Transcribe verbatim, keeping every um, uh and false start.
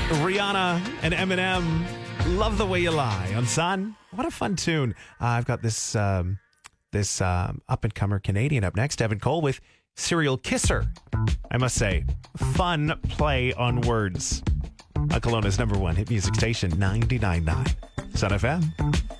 Rihanna and Eminem, Love the Way You Lie on Sun. What a fun tune. Uh, I've got this um, this um, up-and-comer Canadian up next, Evan Cole with Serial Kisser. I must say, fun play on words. Kelowna's number one hit music station, ninety-nine point nine Sun F M.